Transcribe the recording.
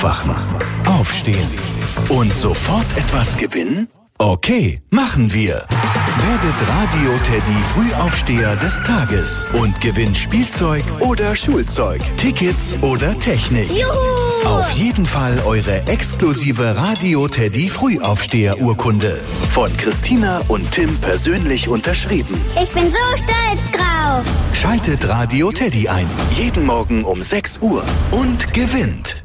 Wachen, aufstehen und sofort etwas gewinnen? Okay, machen wir. Werdet Radio Teddy Frühaufsteher des Tages und gewinnt Spielzeug oder Schulzeug, Tickets oder Technik. Juhu! Auf jeden Fall eure exklusive Radio Teddy Frühaufsteher-Urkunde. Von Christina und Tim persönlich unterschrieben. Ich bin so stolz drauf. Schaltet Radio Teddy ein. Jeden Morgen um 6 Uhr und gewinnt.